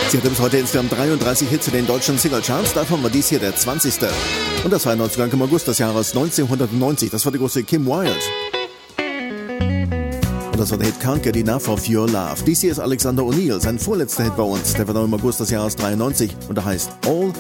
Sie hatte bis heute insgesamt 33 Hits in den deutschen Singlecharts, davon war dies hier der 20. Und das war ein Neuzugang im August des Jahres 1990, das war die große Kim Wilde. Und das war der Hit Can't Get Enough of Your Love. Dies hier ist Alexander O'Neal, sein vorletzter Hit bei uns, der war noch im August des Jahres 93 und der heißt All